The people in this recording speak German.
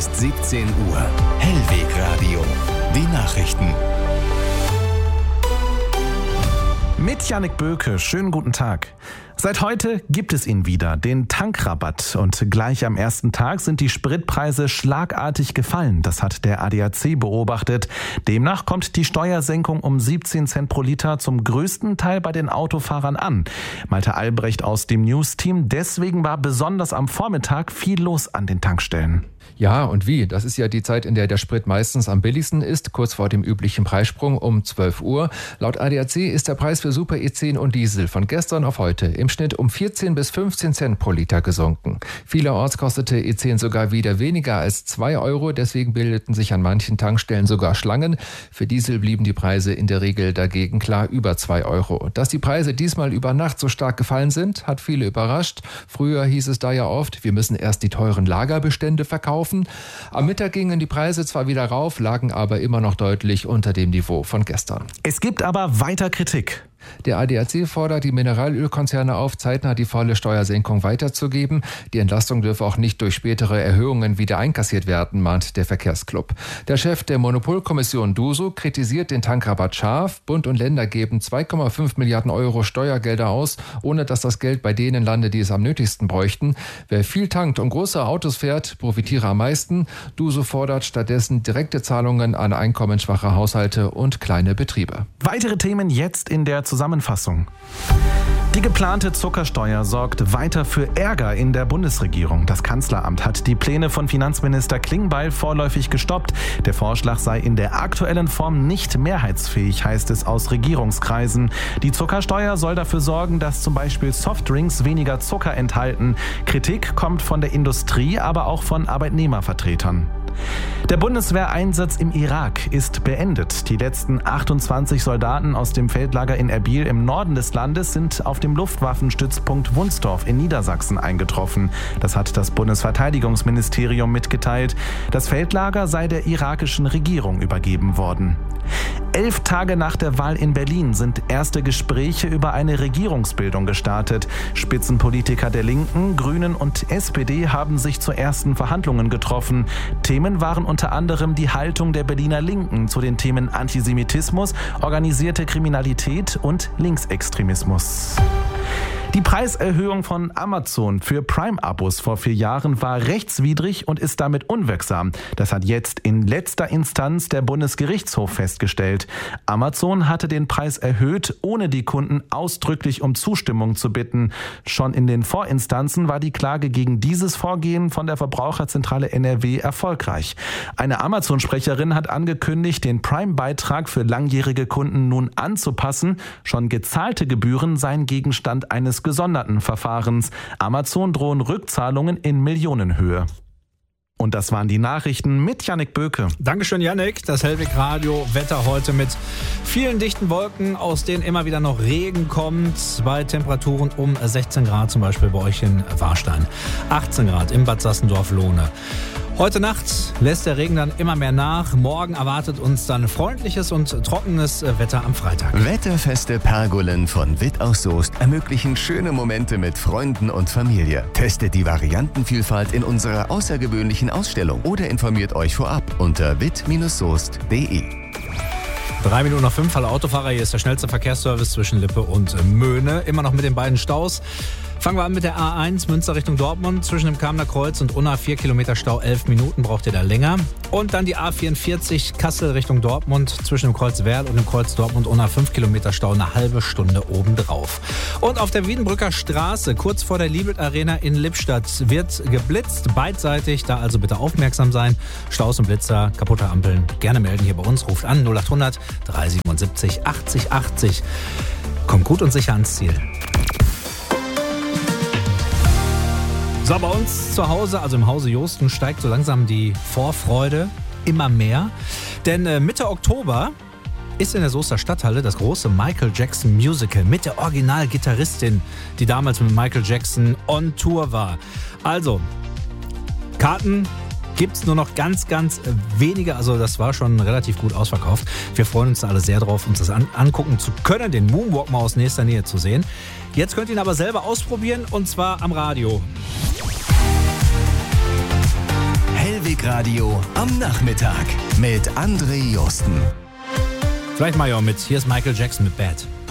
ist 17 Uhr. Hellweg Radio. Die Nachrichten. Mit Jannik Böke, schönen guten Tag. Seit heute gibt es ihn wieder, den Tankrabatt. Und gleich am ersten Tag sind die Spritpreise schlagartig gefallen. Das hat der ADAC beobachtet. Demnach kommt die Steuersenkung um 17 Cent pro Liter zum größten Teil bei den Autofahrern an. Malte Albrecht aus dem News-Team. Deswegen war besonders am Vormittag viel los an den Tankstellen. Ja, und wie? Das ist ja die Zeit, in der der Sprit meistens am billigsten ist, kurz vor dem üblichen Preissprung um 12 Uhr. Laut ADAC ist der Preis für Super E10 und Diesel von gestern auf heute im Schnitt um 14 bis 15 Cent pro Liter gesunken. Vielerorts kostete E10 sogar wieder weniger als 2 Euro, deswegen bildeten sich an manchen Tankstellen sogar Schlangen. Für Diesel blieben die Preise in der Regel dagegen klar über 2 Euro. Dass die Preise diesmal über Nacht so stark gefallen sind, hat viele überrascht. Früher hieß es da ja oft, wir müssen erst die teuren Lagerbestände verkaufen. Am Mittag gingen die Preise zwar wieder rauf, lagen aber immer noch deutlich unter dem Niveau von gestern. Es gibt aber weiter Kritik. Der ADAC fordert die Mineralölkonzerne auf, zeitnah die volle Steuersenkung weiterzugeben. Die Entlastung dürfe auch nicht durch spätere Erhöhungen wieder einkassiert werden, mahnt der Verkehrsclub. Der Chef der Monopolkommission DUSO kritisiert den Tankrabatt scharf. Bund und Länder geben 2,5 Milliarden Euro Steuergelder aus, ohne dass das Geld bei denen landet, die es am nötigsten bräuchten. Wer viel tankt und große Autos fährt, profitiere am meisten. DUSO fordert stattdessen direkte Zahlungen an einkommensschwache Haushalte und kleine Betriebe. Weitere Themen jetzt in der Zusammenfassung. Die geplante Zuckersteuer sorgt weiter für Ärger in der Bundesregierung. Das Kanzleramt hat die Pläne von Finanzminister Klingbeil vorläufig gestoppt. Der Vorschlag sei in der aktuellen Form nicht mehrheitsfähig, heißt es aus Regierungskreisen. Die Zuckersteuer soll dafür sorgen, dass zum Beispiel Softdrinks weniger Zucker enthalten. Kritik kommt von der Industrie, aber auch von Arbeitnehmervertretern. Der Bundeswehreinsatz im Irak ist beendet. Die letzten 28 Soldaten aus dem Feldlager in Erbil im Norden des Landes sind auf dem Luftwaffenstützpunkt Wunsdorf in Niedersachsen eingetroffen. Das hat das Bundesverteidigungsministerium mitgeteilt. Das Feldlager sei der irakischen Regierung übergeben worden. 11 Tage nach der Wahl in Berlin sind erste Gespräche über eine Regierungsbildung gestartet. Spitzenpolitiker der Linken, Grünen und SPD haben sich zu ersten Verhandlungen getroffen. Themen waren unter anderem die Haltung der Berliner Linken zu den Themen Antisemitismus, organisierte Kriminalität und Linksextremismus. Die Preiserhöhung von Amazon für Prime-Abos vor 4 Jahren war rechtswidrig und ist damit unwirksam. Das hat jetzt in letzter Instanz der Bundesgerichtshof festgestellt. Amazon hatte den Preis erhöht, ohne die Kunden ausdrücklich um Zustimmung zu bitten. Schon in den Vorinstanzen war die Klage gegen dieses Vorgehen von der Verbraucherzentrale NRW erfolgreich. Eine Amazon-Sprecherin hat angekündigt, den Prime-Beitrag für langjährige Kunden nun anzupassen. Schon gezahlte Gebühren seien Gegenstand eines gesonderten Verfahrens. Amazon drohen Rückzahlungen in Millionenhöhe. Und das waren die Nachrichten mit Jannik Böke. Dankeschön, Jannik. Das Hellweg Radio Wetter heute mit vielen dichten Wolken, aus denen immer wieder noch Regen kommt. Bei Temperaturen um 16 Grad zum Beispiel bei euch in Warstein. 18 Grad im Bad Sassendorf-Lohne. Heute Nacht lässt der Regen dann immer mehr nach. Morgen erwartet uns dann freundliches und trockenes Wetter am Freitag. Wetterfeste Pergolen von Witt aus Soest ermöglichen schöne Momente mit Freunden und Familie. Testet die Variantenvielfalt in unserer außergewöhnlichen Ausstellung oder informiert euch vorab unter witt-soest.de. 3 Minuten nach 5, alle Autofahrer, hier ist der schnellste Verkehrsservice zwischen Lippe und Möhne. Immer noch mit den beiden Staus. Fangen wir an mit der A1 Münster Richtung Dortmund. Zwischen dem Kamener Kreuz und Unna 4 Kilometer Stau, 11 Minuten braucht ihr da länger. Und dann die A44 Kassel Richtung Dortmund. Zwischen dem Kreuz Werl und dem Kreuz Dortmund Unna 5 Kilometer Stau, eine halbe Stunde obendrauf. Und auf der Wiedenbrücker Straße, kurz vor der Liebelt Arena in Lippstadt, wird geblitzt, beidseitig. Da also bitte aufmerksam sein. Staus und Blitzer, kaputte Ampeln, gerne melden hier bei uns. Ruft an 0800 377 80 80. Kommt gut und sicher ans Ziel. So, bei uns zu Hause, also im Hause Josten, steigt so langsam die Vorfreude immer mehr. Denn Mitte Oktober ist in der Soester Stadthalle das große Michael Jackson Musical mit der Originalgitarristin, die damals mit Michael Jackson on Tour war. Also, Karten gibt es nur noch ganz, ganz wenige. Also das war schon relativ gut ausverkauft. Wir freuen uns da alle sehr drauf, uns das angucken zu können, den Moonwalk mal aus nächster Nähe zu sehen. Jetzt könnt ihr ihn aber selber ausprobieren, und zwar am Radio. Hellweg Musikradio am Nachmittag mit André Josten. Vielleicht mal ja mit. Hier ist Michael Jackson mit Bad.